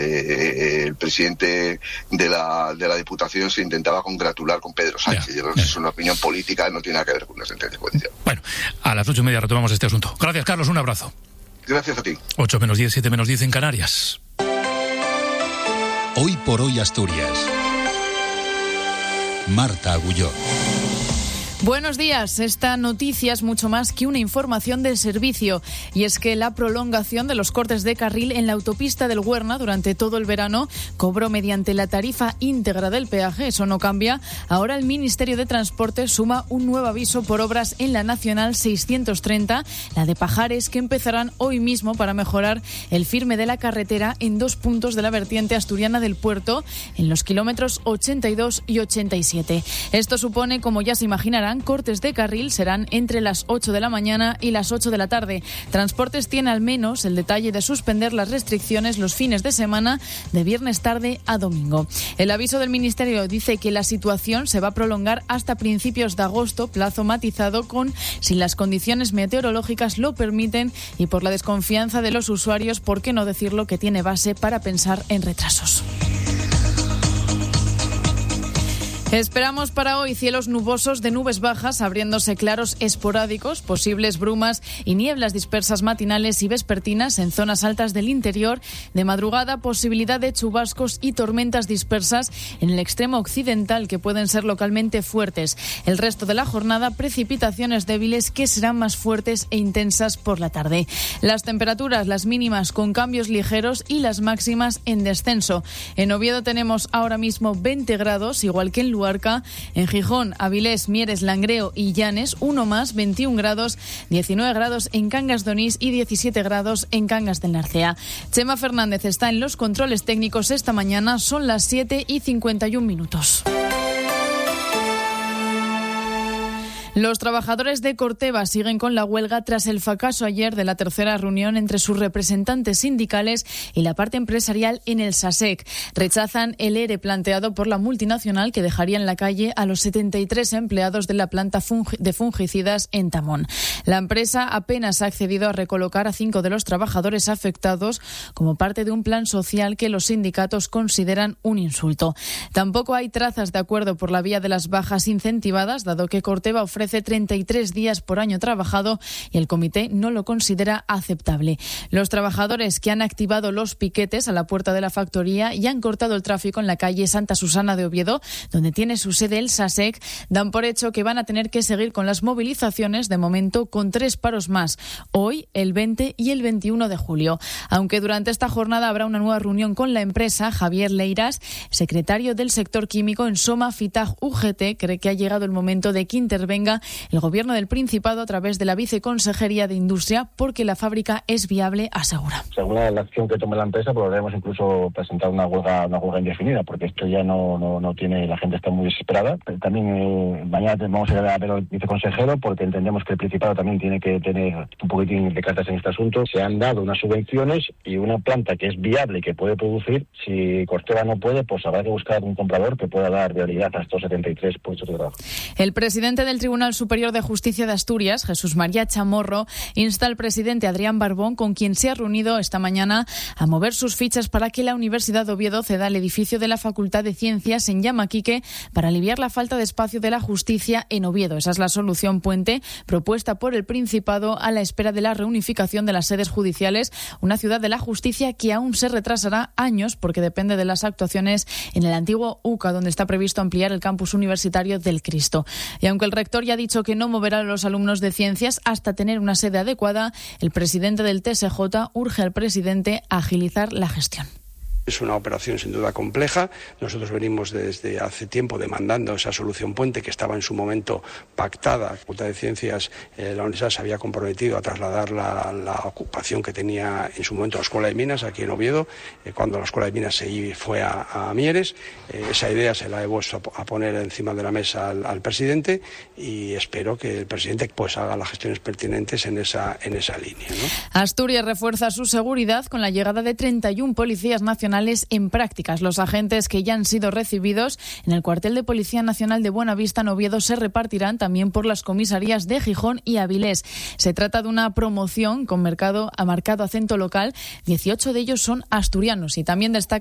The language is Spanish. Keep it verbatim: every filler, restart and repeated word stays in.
Eh, el presidente de la, de la Diputación se intentaba congratular con Pedro Sánchez. Ya, Yo creo que es una opinión política, no tiene nada que ver con una sentencia judicial. Bueno, a las ocho y media retomamos este asunto. Gracias, Carlos, un abrazo. Gracias a ti. Ocho menos diez, siete menos diez en Canarias. Hoy por hoy Asturias. Marta Agulló. Buenos días. Esta noticia es mucho más que una información del servicio, y es que la prolongación de los cortes de carril en la autopista del Huerna durante todo el verano cobró mediante la tarifa íntegra del peaje. Eso no cambia. Ahora el Ministerio de Transporte suma un nuevo aviso por obras en la Nacional seiscientos treinta, la de Pajares, que empezarán hoy mismo para mejorar el firme de la carretera en dos puntos de la vertiente asturiana del puerto, en los kilómetros ochenta y dos y ochenta y siete. Esto supone, como ya se imaginarán, cortes de carril serán entre las ocho de la mañana y las ocho de la tarde. Transportes tiene al menos el detalle de suspender las restricciones los fines de semana de viernes tarde a domingo. El aviso del Ministerio dice que la situación se va a prolongar hasta principios de agosto, plazo matizado con si las condiciones meteorológicas lo permiten y por la desconfianza de los usuarios, por qué no decirlo, que tiene base para pensar en retrasos. Esperamos para hoy cielos nubosos de nubes bajas, abriéndose claros esporádicos, posibles brumas y nieblas dispersas matinales y vespertinas en zonas altas del interior. De madrugada, posibilidad de chubascos y tormentas dispersas en el extremo occidental que pueden ser localmente fuertes. El resto de la jornada, precipitaciones débiles que serán más fuertes e intensas por la tarde. Las temperaturas, las mínimas con cambios ligeros y las máximas en descenso. En Oviedo tenemos ahora mismo veinte grados, igual que en Luarca. En Gijón, Avilés, Mieres, Langreo y Llanes, uno más, veintiún grados, diecinueve grados en Cangas de Onís y diecisiete grados en Cangas del Narcea. Chema Fernández está en los controles técnicos esta mañana, son las siete y cincuenta y un minutos. Los trabajadores de Corteva siguen con la huelga tras el fracaso ayer de la tercera reunión entre sus representantes sindicales y la parte empresarial en el SASEC. Rechazan el ERE planteado por la multinacional, que dejaría en la calle a los setenta y tres empleados de la planta de fungicidas en Tamón. La empresa apenas ha accedido a recolocar a cinco de los trabajadores afectados como parte de un plan social que los sindicatos consideran un insulto. Tampoco hay trazas de acuerdo por la vía de las bajas incentivadas, dado que Corteva ofrece ofrece treinta y tres días por año trabajado y el comité no lo considera aceptable. Los trabajadores que han activado los piquetes a la puerta de la factoría y han cortado el tráfico en la calle Santa Susana de Oviedo, donde tiene su sede el SASEC, dan por hecho que van a tener que seguir con las movilizaciones, de momento con tres paros más, hoy, el veinte y el veintiuno de julio. Aunque durante esta jornada habrá una nueva reunión con la empresa, Javier Leiras, secretario del sector químico en Soma Fitag U G T, cree que ha llegado el momento de que intervenga el Gobierno del Principado a través de la Viceconsejería de Industria, porque la fábrica es viable, asegura. Según la acción que tome la empresa, podremos incluso presentar una huelga una huelga indefinida, porque esto ya no, no, no tiene, la gente está muy desesperada. Pero también eh, mañana vamos a ir a ver al viceconsejero, porque entendemos que el Principado también tiene que tener un poquitín de cartas en este asunto. Se han dado unas subvenciones y una planta que es viable y que puede producir. Si Corteva no puede, pues habrá que buscar un comprador que pueda dar viabilidad a estos setenta y tres puestos de trabajo. El presidente del Tribunal Superior de Justicia de Asturias, Jesús María Chamorro, insta al presidente Adrián Barbón, con quien se ha reunido esta mañana, a mover sus fichas para que la Universidad de Oviedo ceda el edificio de la Facultad de Ciencias en Llamaquique para aliviar la falta de espacio de la justicia en Oviedo. Esa es la solución puente propuesta por el Principado a la espera de la reunificación de las sedes judiciales, una ciudad de la justicia que aún se retrasará años porque depende de las actuaciones en el antiguo U C A, donde está previsto ampliar el campus universitario del Cristo. Y aunque el rector ya ha dicho que no moverá a los alumnos de ciencias hasta tener una sede adecuada, el presidente del T S J urge al presidente a agilizar la gestión. Es una operación sin duda compleja. Nosotros venimos desde hace tiempo demandando esa solución puente que estaba en su momento pactada. La Facultad de Ciencias, eh, la universidad se había comprometido a trasladar la, la ocupación que tenía en su momento la Escuela de Minas aquí en Oviedo, eh, cuando la Escuela de Minas se fue a, a Mieres. Eh, esa idea se la he vuelto a poner encima de la mesa al, al presidente y espero que el presidente pues haga las gestiones pertinentes en esa, en esa línea, ¿no? Asturias refuerza su seguridad con la llegada de treinta y uno policías nacionales profesionales en prácticas. Los agentes que ya han sido recibidos en el cuartel de Policía Nacional de Buenavista en Oviedo se repartirán también por las comisarías de Gijón y Avilés. Se trata de una promoción con mercado, a marcado acento local. dieciocho de ellos son asturianos y también destaca